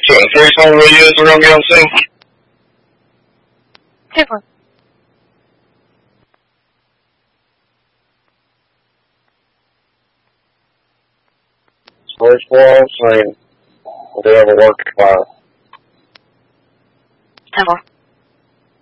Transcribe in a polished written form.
So, 3-phone radios are going to be on scene? 2-4. First one, scene. We do have a working fire. 10-4.